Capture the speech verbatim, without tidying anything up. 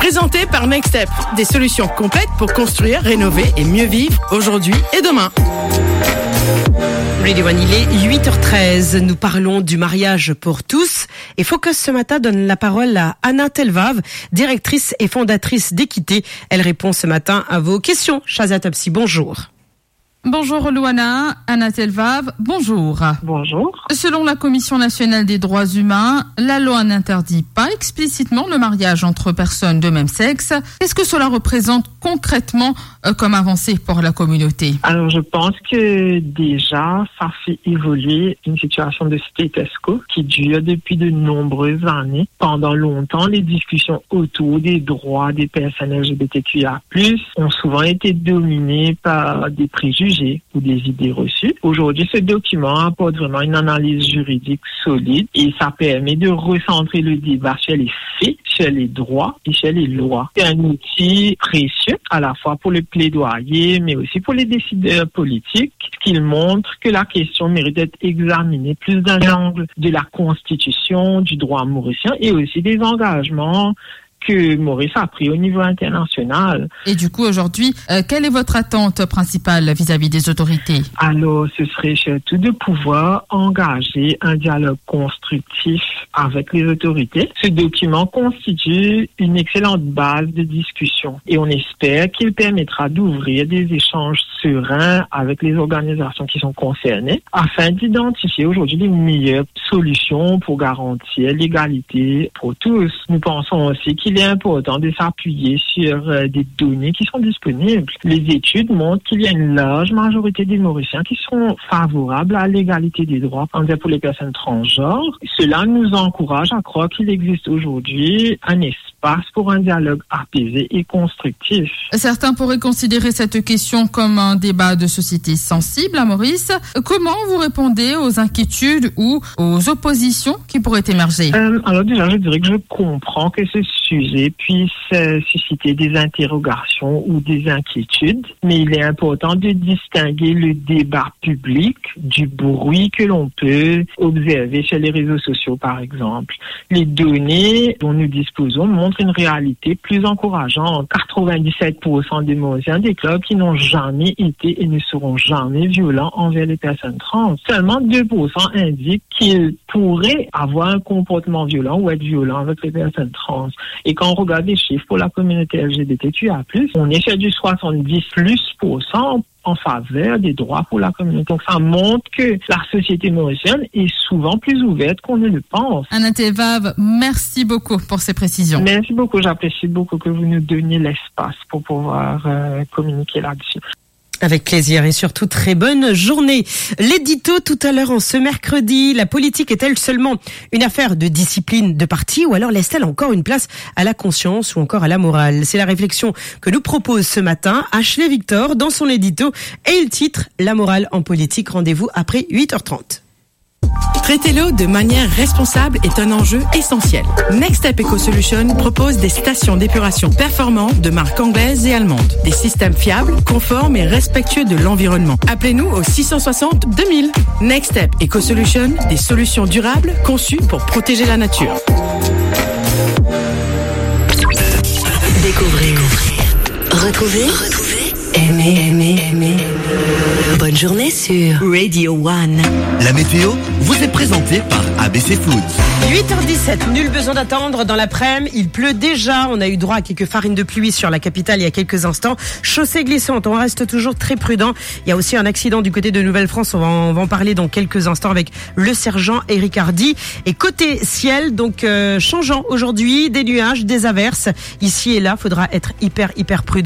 Présenté par Next Step, des solutions complètes pour construire, rénover et mieux vivre aujourd'hui et demain. Radio One, il est huit heures treize. Nous parlons du mariage pour tous. Et Focus ce matin donne la parole à Anna Telvav, directrice et fondatrice d'Équité. Elle répond ce matin à vos questions. Shazia Topsi, bonjour. Bonjour Louana, Anna Telvav, bonjour. Bonjour. Selon la Commission nationale des droits humains, la loi n'interdit pas explicitement le mariage entre personnes de même sexe. Qu'est-ce que cela représente concrètement euh, comme avancée pour la communauté? Alors je pense que déjà ça fait évoluer une situation de status quo qui dure depuis de nombreuses années. Pendant longtemps, les discussions autour des droits des personnes L G B T Q I A plus, ont souvent été dominées par des préjugés ou des idées reçues. Aujourd'hui, ce document apporte vraiment une analyse juridique solide et ça permet de recentrer le débat sur les faits, sur les droits et sur les lois. C'est un outil précieux à la fois pour le plaidoyer, mais aussi pour les décideurs politiques, qu'il montre que la question mérite d'être examinée plus dans l'angle de la Constitution, du droit mauricien et aussi des engagements que Maurice a pris au niveau international. Et du coup, aujourd'hui, euh, quelle est votre attente principale vis-à-vis des autorités? Alors, ce serait surtout de pouvoir engager un dialogue constructif avec les autorités. Ce document constitue une excellente base de discussion et on espère qu'il permettra d'ouvrir des échanges sereins avec les organisations qui sont concernées afin d'identifier aujourd'hui les meilleures solutions pour garantir l'égalité pour tous. Nous pensons aussi qu'il Il est important de s'appuyer sur euh, des données qui sont disponibles. Les études montrent qu'il y a une large majorité des Mauriciens qui sont favorables à l'égalité des droits pour les personnes transgenres. Cela nous encourage à croire qu'il existe aujourd'hui un espace pour un dialogue apaisé et constructif. Certains pourraient considérer cette question comme un débat de société sensible à Maurice. Comment vous répondez aux inquiétudes ou aux oppositions qui pourraient émerger? euh, Alors déjà, je dirais que je comprends que ce sujet puisse euh, susciter des interrogations ou des inquiétudes, mais il est important de distinguer le débat public du bruit que l'on peut observer sur les réseaux sociaux, par exemple. Les données dont nous disposons montrent une réalité plus encourageante. quatre-vingt-dix-sept pour cent des Mauriciens déclarent qu'ils n'ont jamais été et ne seront jamais violents envers les personnes trans. Seulement deux pour cent indiquent qu'ils pourraient avoir un comportement violent ou être violents avec les personnes trans. Et quand on regarde les chiffres pour la communauté L G B T Q I A plus, on est sur du soixante-dix plus pour cent en faveur des droits pour la communauté. Donc ça montre que la société mauricienne est souvent plus ouverte qu'on ne le pense. Anna Telvav, merci beaucoup pour ces précisions. Merci beaucoup, j'apprécie beaucoup que vous nous donniez l'espace pour pouvoir euh, communiquer là-dessus. Avec plaisir et surtout très bonne journée. L'édito tout à l'heure en ce mercredi. La politique est-elle seulement une affaire de discipline de parti ou alors laisse-t-elle encore une place à la conscience ou encore à la morale? C'est la réflexion que nous propose ce matin Ashley Victor dans son édito et il titre La morale en politique. Rendez-vous après huit heures trente. Traiter l'eau de manière responsable est un enjeu essentiel. Next Step Eco Solution propose des stations d'épuration performantes de marque anglaise et allemande. Des systèmes fiables, conformes et respectueux de l'environnement. Appelez-nous au six cent soixante deux mille. Next Step Eco Solution, des solutions durables conçues pour protéger la nature. Découvrez, retrouvez, retrouvez, aimez, aimez, aimez. Bonne journée sur Radio One. La météo vous est présentée par A B C Foods. huit heures dix-sept, nul besoin d'attendre dans l'après-midi. Il pleut déjà. On a eu droit à quelques farines de pluie sur la capitale il y a quelques instants. Chaussée glissante, on reste toujours très prudent. Il y a aussi un accident du côté de Nouvelle-France. On va en, on va en parler dans quelques instants avec le sergent Eric Hardy. Et côté ciel, donc euh, changeant aujourd'hui, des nuages, des averses. Ici et là, faudra être hyper, hyper prudent.